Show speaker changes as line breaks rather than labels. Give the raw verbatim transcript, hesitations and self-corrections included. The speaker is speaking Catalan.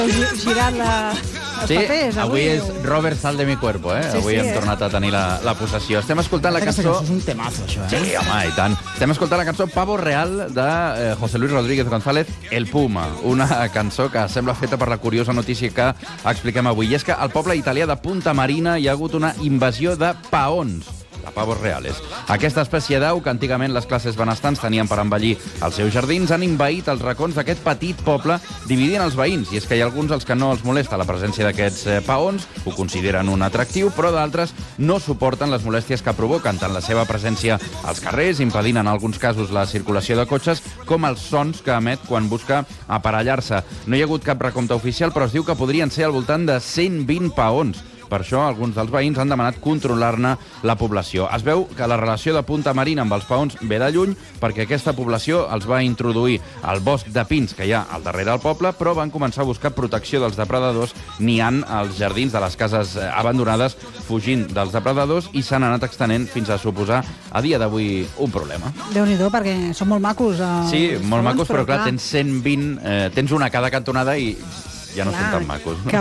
girant la, els
Sí,
papers.
avui és Robert Sal de mi cuerpo, eh?
Sí,
avui
sí,
hem
eh?
tornat a tenir la, la possessió. Estem escoltant la
Aquesta
cançó...
cançó és un temazo, això, eh?
Sí, home, i tant. Estem escoltant la cançó Pavo Real de eh, José Luis Rodríguez González, El Puma, una cançó que sembla feta per la curiosa notícia que expliquem avui. I és que al poble italià de Punta Marina hi ha hagut una invasió de paons, de pavos reales. Aquesta espècie d'au, que antigament les classes benestants tenien per embellir els seus jardins, han invaït els racons d'aquest petit poble, dividint els veïns. I és que hi ha alguns als que no els molesta la presència d'aquests eh, paons, ho consideren un atractiu, però d'altres no suporten les molèsties que provoquen, tant la seva presència als carrers, impedint en alguns casos la circulació de cotxes, com els sons que emet quan busca aparellar-se. No hi ha hagut cap recompte oficial, però es diu que podrien ser al voltant de cent vint paons. Per això, alguns dels veïns han demanat controlar-ne la població. Es veu que la relació de Punta Marina amb els paons ve de lluny, perquè aquesta població els va introduir al bosc de pins que hi ha al darrere del poble, però van començar a buscar protecció dels depredadors niant als jardins de les cases abandonades, fugint dels depredadors, i s'han anat extenent fins a suposar, a dia d'avui, un problema.
Déu-n'hi-do, perquè són molt macos. Eh,
Sí,
els
molt
paons,
macos, però clar,
clar,
tens cent vint, eh, tens una a cada cantonada i ja no
clar,
són tan macos.
que